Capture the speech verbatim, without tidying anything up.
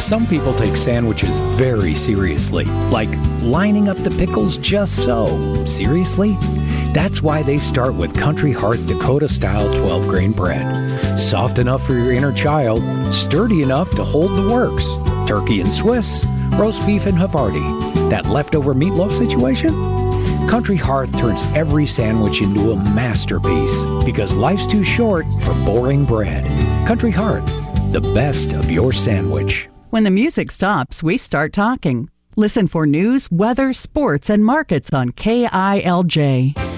Some people take sandwiches very seriously, like lining up the pickles just so. Seriously? That's why they start with Country Hearth Dakota-style twelve-grain bread. Soft enough for your inner child, sturdy enough to hold the works. Turkey and Swiss, roast beef and Havarti. That leftover meatloaf situation? Country Hearth turns every sandwich into a masterpiece because life's too short for boring bread. Country Hearth, the best of your sandwich. When the music stops, we start talking. Listen for news, weather, sports, and markets on K I L J.